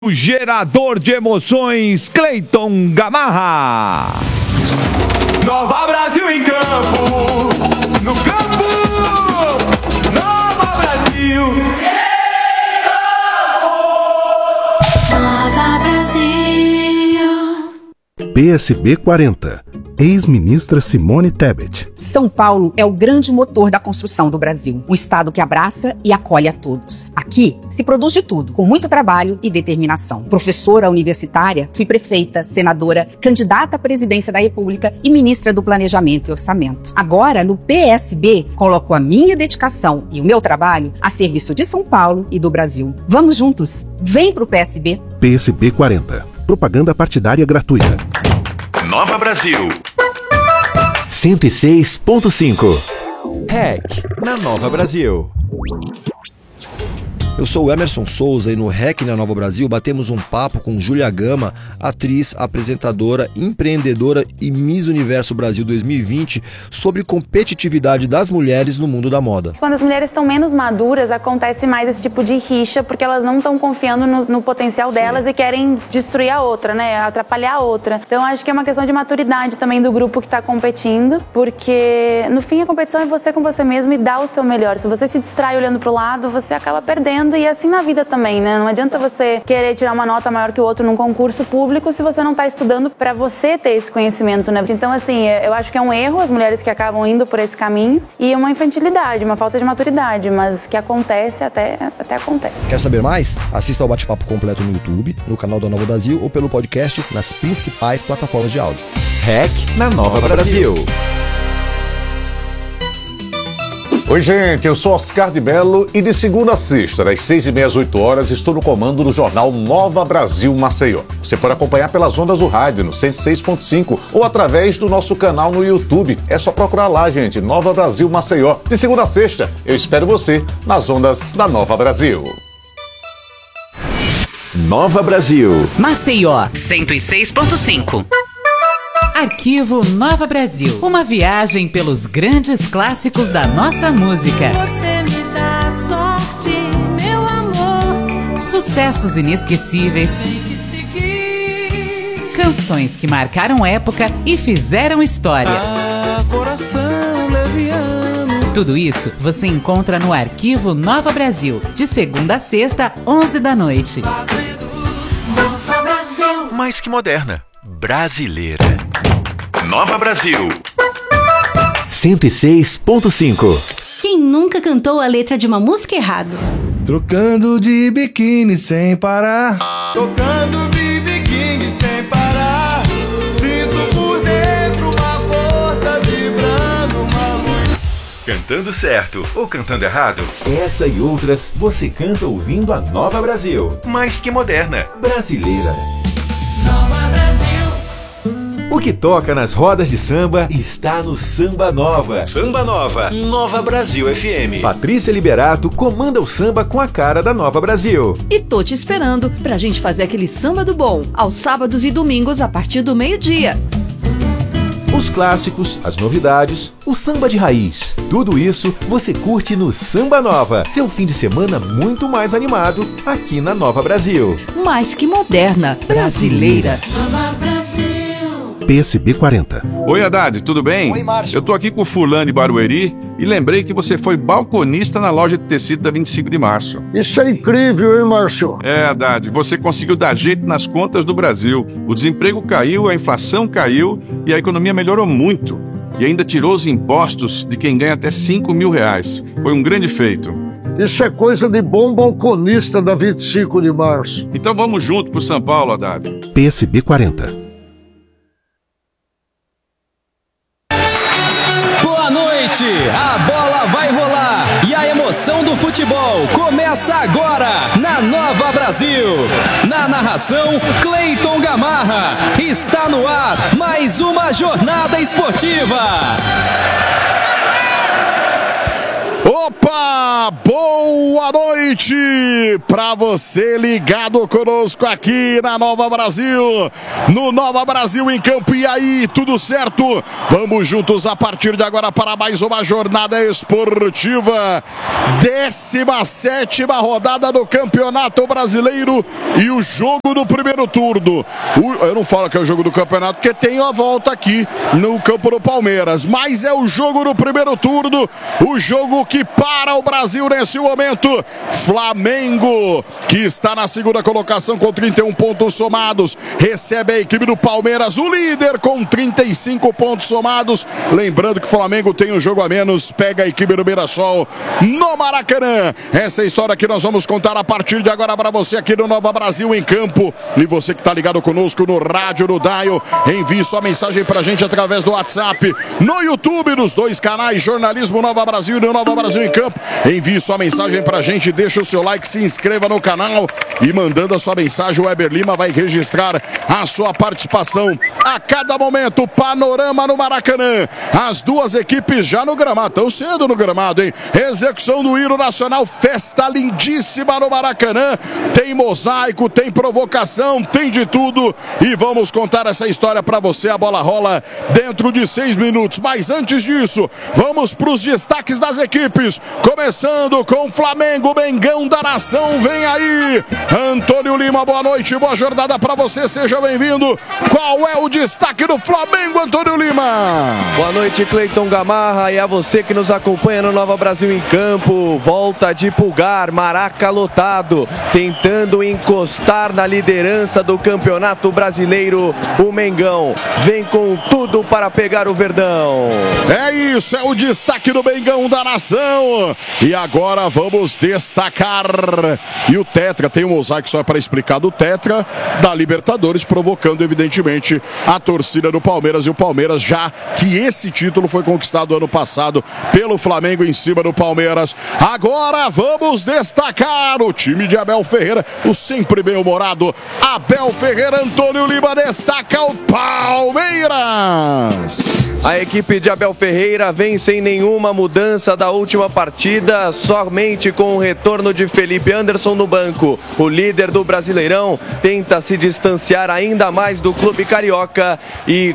O gerador de emoções, Cleiton Gamarra. Nova Brasil em campo, no campo, Nova Brasil em campo. Nova Brasil. PSB 40, ex-ministra Simone Tebet. São Paulo é o grande motor da construção do Brasil, um estado que abraça e acolhe a todos. Aqui se produz de tudo, com muito trabalho e determinação. Professora universitária, fui prefeita, senadora, candidata à presidência da República e ministra do Planejamento e Orçamento. Agora, no PSB, coloco a minha dedicação e o meu trabalho a serviço de São Paulo e do Brasil. Vamos juntos! Vem pro PSB! PSB 40, propaganda partidária gratuita. Nova Brasil 106.5 REC na Nova Brasil. Eu sou o Emerson Souza e no REC na Nova Brasil batemos um papo com Júlia Gama, atriz, apresentadora, empreendedora e Miss Universo Brasil 2020, sobre competitividade das mulheres no mundo da moda. Quando as mulheres estão menos maduras, acontece mais esse tipo de rixa, porque elas não estão confiando no potencial delas e querem destruir a outra, né? Atrapalhar a outra. Então acho que é uma questão de maturidade também do grupo que está competindo, porque no fim a competição é você com você mesmo e dar o seu melhor. Se você se distrai olhando pro lado, você acaba perdendo. E assim na vida também, né? Não adianta você querer tirar uma nota maior que o outro num concurso público se você não tá estudando pra você ter esse conhecimento, né? Então, assim, eu acho que é um erro as mulheres que acabam indo por esse caminho e uma infantilidade, uma falta de maturidade, mas que acontece até acontece. Quer saber mais? Assista ao bate-papo completo no YouTube, no canal da Nova Brasil ou pelo podcast nas principais plataformas de áudio. REC na Nova Brasil. Oi, gente, eu sou Oscar de Mello e de segunda a sexta, das 6h30 às 8h, estou no comando do jornal Nova Brasil Maceió. Você pode acompanhar pelas ondas do rádio no 106.5 ou através do nosso canal no YouTube. É só procurar lá, gente, Nova Brasil Maceió. De segunda a sexta, eu espero você nas ondas da Nova Brasil. Nova Brasil Maceió 106.5. Arquivo Nova Brasil, uma viagem pelos grandes clássicos da nossa música. Você me dá sorte, meu amor. Sucessos inesquecíveis, Tem que seguir. canções que marcaram época e fizeram história. Coração leviano. Tudo isso você encontra no Arquivo Nova Brasil, de segunda a sexta, 11 da noite. Nova Brasil. mais que moderna, brasileira. Nova Brasil 106.5. Quem nunca cantou a letra de uma música errado? Trocando de biquíni sem parar. Tocando de biquíni sem parar. Sinto por dentro uma força vibrando, uma luz. Cantando certo ou cantando errado? Essa e outras você canta ouvindo a Nova Brasil. Mais que moderna, brasileira. Nova Brasil. O que toca nas rodas de samba está no Samba Nova. Samba Nova, Nova Brasil FM. Patrícia Liberato comanda o samba com a cara da Nova Brasil. E tô te esperando pra gente fazer aquele samba do bom, aos sábados e domingos a partir do meio-dia. Os clássicos, as novidades, o samba de raiz. Tudo isso você curte no Samba Nova. Seu fim de semana muito mais animado aqui na Nova Brasil. Mais que moderna, brasileira. Nova Brasil. PSB 40. Oi, Haddad, tudo bem? Oi, Márcio. Eu tô aqui com o fulano de Barueri e lembrei que você foi balconista na loja de tecido da 25 de março. Isso é incrível, hein, Márcio? É, Haddad, você conseguiu dar jeito nas contas do Brasil. O desemprego caiu, a inflação caiu e a economia melhorou muito. E ainda tirou os impostos de quem ganha até R$5.000. Foi um grande feito. Isso é coisa de bom balconista da 25 de março. Então vamos junto pro São Paulo, Haddad. PSB 40. A bola vai rolar e a emoção do futebol começa agora na Nova Brasil. Na narração, Cleiton Gamarra. Está no ar mais uma jornada esportiva. Opa! Boa noite pra você ligado conosco aqui na Nova Brasil, no Nova Brasil em Campo. E aí, tudo certo? Vamos juntos a partir de agora para mais uma jornada esportiva. 17ª rodada do Campeonato Brasileiro e o jogo do primeiro turno. Eu não falo que é o jogo do campeonato porque tem a volta aqui no campo do Palmeiras, mas é o jogo do primeiro turno, o jogo que para o Brasil nesse momento. Flamengo, que está na segunda colocação com 31 pontos somados, recebe a equipe do Palmeiras, o líder com 35 pontos somados. Lembrando que o Flamengo tem um jogo a menos, pega a equipe do Mirassol no Maracanã. Essa é a história que nós vamos contar a partir de agora para você aqui no Nova Brasil em Campo. E você que está ligado conosco no rádio, no dial, envie sua mensagem pra gente através do WhatsApp, no YouTube, nos dois canais Jornalismo Nova Brasil e no Nova Brasil em Campo. Envie sua mensagem pra gente, deixa o seu like, se inscreva no canal e mandando a sua mensagem, o Weber Lima vai registrar a sua participação a cada momento. Panorama no Maracanã, as duas equipes já no gramado, tão cedo no gramado, hein? Execução do hino nacional, festa lindíssima no Maracanã, tem mosaico, tem provocação, tem de tudo e vamos contar essa história pra você. A bola rola dentro de 6 minutos, mas antes disso, vamos pros destaques das equipes, começando com o Flamengo, Mengão da Nação, vem aí Antônio Lima, boa noite, boa jornada pra você, seja bem-vindo. Qual é o destaque do Flamengo, Antônio Lima? Boa noite, Cleiton Gamarra, e a você que nos acompanha no Nova Brasil em Campo. Volta de Pulgar, Maraca lotado, tentando encostar na liderança do Campeonato Brasileiro. O Mengão vem com tudo para pegar o Verdão. É isso, é o destaque do Mengão da Nação. E agora vamos destacar. E o Tetra, tem um mosaico só para explicar do Tetra da Libertadores, provocando evidentemente a torcida do Palmeiras. E o Palmeiras, já que esse título foi conquistado ano passado pelo Flamengo em cima do Palmeiras. Agora vamos destacar o time de Abel Ferreira, o sempre bem-humorado Abel Ferreira. Antônio Lima destaca o Palmeiras. A equipe de Abel Ferreira vem sem nenhuma mudança da última partida, somente com o retorno de Felipe Anderson no banco. O líder do Brasileirão tenta se distanciar ainda mais do clube carioca e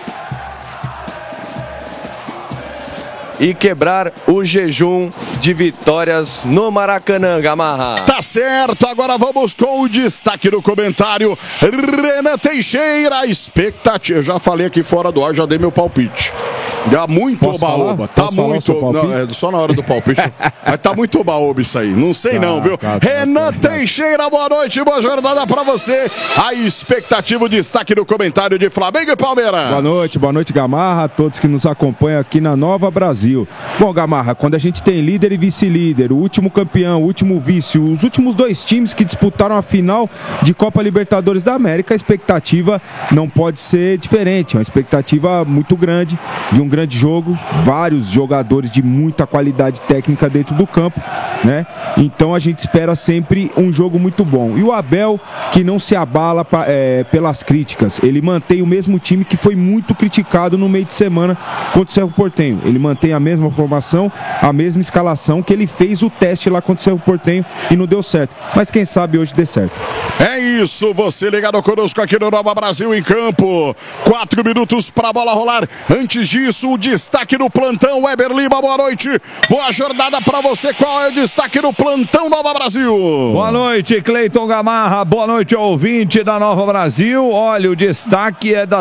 quebrar o jejum de vitórias no Maracanã, Gamarra. Tá certo, agora vamos com o destaque do comentário. Renan Teixeira, expectativa. Eu já falei aqui fora do ar, já dei meu palpite. Dá muito oba-oba, tá muito. Não, é só na hora do palpite. Mas tá muito oba-oba isso aí. Não sei não, viu? Renan Teixeira, boa noite, boa jornada pra você. A expectativa, o destaque do comentário de Flamengo e Palmeiras. Boa noite, Gamarra, a todos que nos acompanham aqui na Nova Brasil. Bom, Gamarra, quando a gente tem líder e vice-líder, o último campeão, o último vice, os últimos dois times que disputaram a final de Copa Libertadores da América, a expectativa não pode ser diferente. É uma expectativa muito grande de um grande jogo, vários jogadores de muita qualidade técnica dentro do campo, né? Então a gente espera sempre um jogo muito bom. E o Abel, que não se abala pelas críticas, ele mantém o mesmo time que foi muito criticado no meio de semana contra o Cerro Porteño. Ele mantém a mesma formação, a mesma escalação que ele fez o teste lá contra o Cerro Porteño e não deu certo. Mas quem sabe hoje dê certo. É isso, você ligado conosco aqui no Nova Brasil em Campo. 4 minutos para a bola rolar. Antes disso, o destaque do plantão. Weber Lima, boa noite. Boa jornada para você. Qual é o destaque do plantão Nova Brasil? Boa noite, Cleiton Gamarra. Boa noite, ouvinte da Nova Brasil. Olha, o destaque é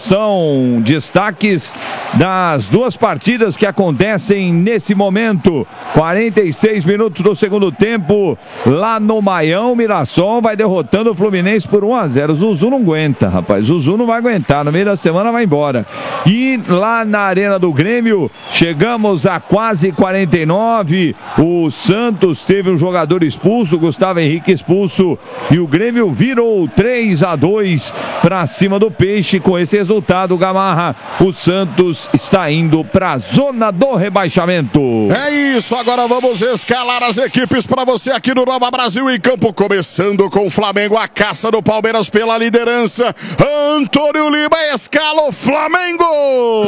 são destaques das duas partidas que acontecem nesse momento. 46 minutos do segundo tempo. Lá no Maião, Mirassol vai derrotando o Fluminense por 1-0. Zuzu não aguenta, rapaz. Zuzu não vai aguentar. No meio da semana vai embora. E lá na Arena do Grêmio, chegamos a quase 49. O Santos teve um jogador expulso, Gustavo Henrique expulso, e o Grêmio virou 3-2 para cima do Peixe. Com esse resultado, Gamarra, o Santos está indo para a zona do rebaixamento. É isso, agora vamos escalar as equipes para você aqui no Nova Brasil em Campo, começando com o Flamengo, a caça do Palmeiras pela liderança. Antônio Lima escala o Flamengo.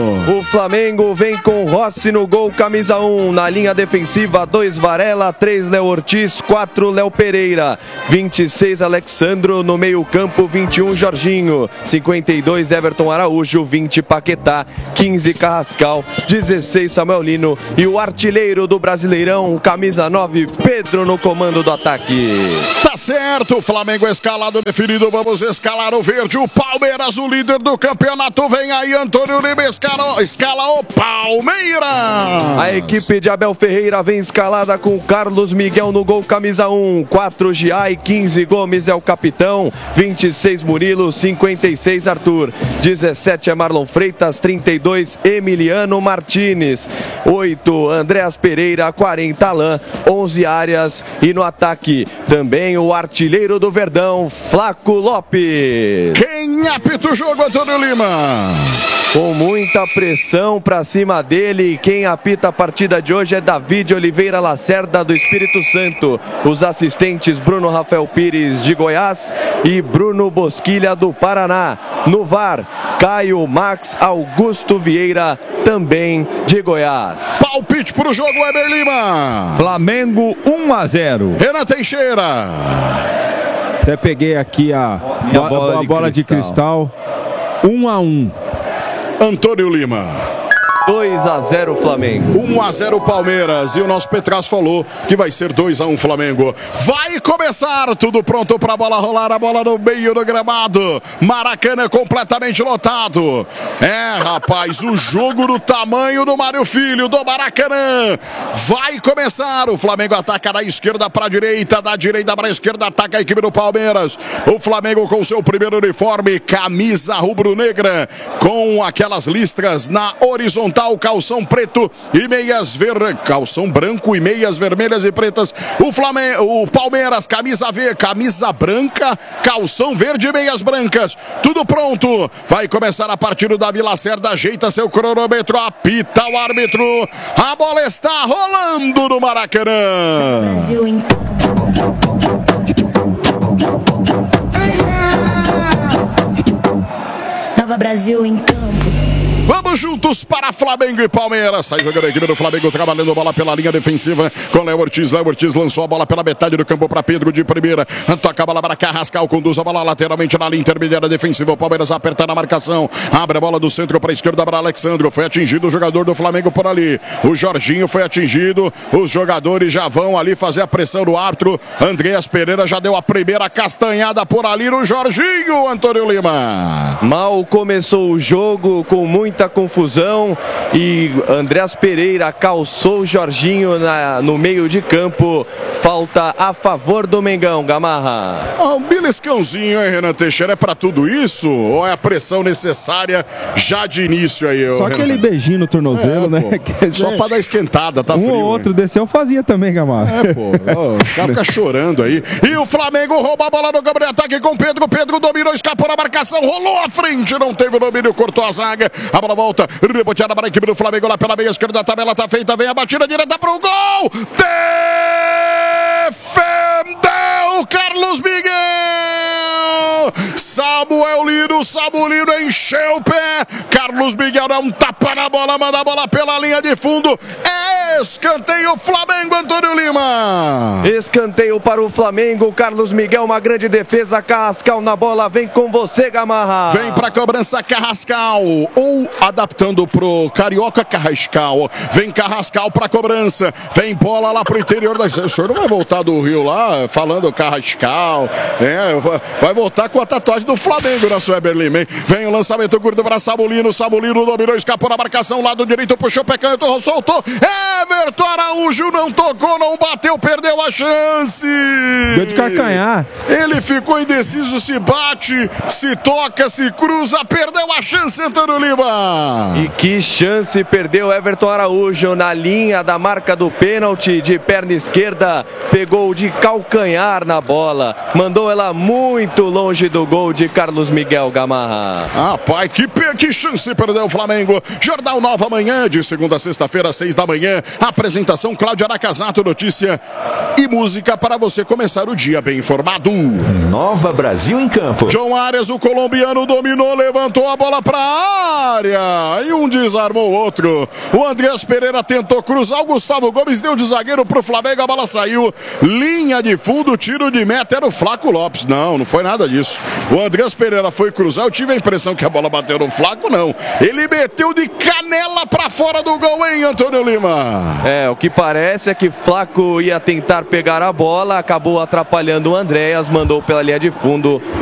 Flamengo. O Flamengo vem com Rossi no gol, camisa 1. Na linha defensiva, 2 Varela, 3 Léo Ortiz, 4 Léo Pereira, 26 Alexandro. No meio campo, 21 Jorginho, 52 Everton Araújo, 20 Paquetá, 15 Carrascal, 16 Samuel Lino e o artilheiro do Brasileirão, camisa 9, Pedro no comando do ataque. Tá certo, Flamengo escalado, definido, vamos escalar o verde, o Palmeiras, o líder do campeonato, vem aí Antônio Lima, escala o Palmeiras. A equipe de Abel Ferreira vem escalada com Carlos Miguel no gol, camisa 1, 4 Giai, 15 Gomes é o capitão, 26 Murilo, 56 Arthur, 17 é Marlon Freitas, 32 Emiliano Martinez, 8 Andréas Pereira, 40 Alain, 11 Arias e no ataque também o artilheiro do Verdão, Flaco Lopes. Quem apita o jogo, Antônio Lima? Com muita pressão pra cima dele, quem apita a partida de hoje é David Oliveira Lacerda do Espírito Santo. Os assistentes Bruno Rafael Pires de Goiás e Bruno Bosquilha do Paraná. No VAR, Caio Max Augusto Vieira, também de Goiás. Palpite pro jogo, Weber Lima. Flamengo 1-0. Renan Teixeira. Até peguei aqui a bola de cristal. 1-1. Antônio Lima. 2-0 Flamengo. 1-0 Palmeiras. E o nosso Petraz falou que vai ser 2-1 Flamengo. Vai começar, tudo pronto pra bola rolar, a bola no meio do gramado. Maracanã completamente lotado. É, rapaz, o jogo do tamanho do Mário Filho, do Maracanã. Vai começar, o Flamengo ataca da esquerda pra direita, da direita pra esquerda, ataca a equipe do Palmeiras. O Flamengo com seu primeiro uniforme, camisa rubro-negra, com aquelas listras na horizontal, calção preto e meias calção branco e meias vermelhas e pretas. O Palmeiras, camisa V, camisa branca, calção verde e meias brancas. Tudo pronto. Vai começar a partida. Davi Lacerda ajeita seu cronômetro, apita o árbitro. A bola está rolando no Maracanã. Brasil em Nova Brasil em campo. Vamos juntos para Flamengo e Palmeiras. Sai jogando a equipe do Flamengo, trabalhando a bola pela linha defensiva com Léo Ortiz. Léo Ortiz lançou a bola pela metade do campo para Pedro de primeira. Toca a bola para Carrascal, conduz a bola lateralmente na linha intermediária defensiva. O Palmeiras aperta na marcação. Abre a bola do centro para a esquerda para Alexandro. Foi atingido o jogador do Flamengo por ali. O Jorginho foi atingido. Os jogadores já vão ali fazer a pressão do árbitro. Andreas Pereira já deu a primeira castanhada por ali no Jorginho, Antônio Lima. Mal começou o jogo com muita confusão e Andreas Pereira calçou o Jorginho no meio de campo. Falta a favor do Mengão, Gamarra. Um beliscãozinho, hein, Renan Teixeira? É pra tudo isso? Ou é a pressão necessária já de início aí? Só aquele beijinho no tornozelo, né? Só pra dar esquentada, tá frio. Um ou outro desse eu fazia também, Gamarra. É, pô. Os caras ficam chorando aí. E o Flamengo rouba a bola no campo de ataque com Pedro. Pedro dominou, escapou na marcação, rolou à frente, não teve o domínio, cortou a zaga. A bola volta, reboteada para a equipe do Flamengo lá pela meia esquerda, a tabela tá feita, vem a batida direta pro gol! Defendeu Carlos Miguel! Samuel Lino encheu o pé, Carlos Miguel dá um tapa na bola, manda a bola pela linha de fundo, escanteio Flamengo, Antônio Lima! Escanteio para o Flamengo, Carlos Miguel, uma grande defesa, Carrascal na bola, vem com você, Gamarra! Vem pra cobrança Carrascal, ou adaptando pro Carioca Carrascal, vem Carrascal pra cobrança, vem bola lá pro interior da... O senhor não vai voltar do Rio lá falando Carrascal, vai voltar com a tatuagem do Flamengo na sua Weber Lima, hein? Vem o lançamento curto para Samulino dominou, escapou na marcação, lado direito, puxou, pé canto, soltou, Everton Araújo não tocou, não bateu, perdeu a chance! Deu de calcanhar. Ele ficou indeciso, se bate, se toca, se cruza, perdeu a chance, Antônio Lima! E que chance perdeu Everton Araújo na linha da marca do pênalti, de perna esquerda, pegou de calcanhar na bola, mandou ela muito longe do gol de Carlos Miguel, Gamarra. Rapaz, que chance perdeu o Flamengo. Jornal Nova Manhã, de segunda a sexta-feira, 6 da manhã, Apresentação Cláudio Aracasato, notícia e música para você começar o dia bem informado. Nova Brasil em campo. John Arias, o colombiano, dominou, levantou a bola para a área e um desarmou o outro. O Andrés Pereira tentou cruzar, o Gustavo Gomes deu de zagueiro pro Flamengo, a bola saiu, linha de fundo, tiro de meta, era o Flaco Lopes. Não foi nada disso. O Andrés Pereira foi cruzar, eu tive a impressão que a bola bateu no Flaco, não. Ele meteu de canela para fora do gol, hein, Antônio Lima? O que parece é que Flaco ia tentar pegar a bola, acabou atrapalhando o Andréas, mandou pela linha de fundo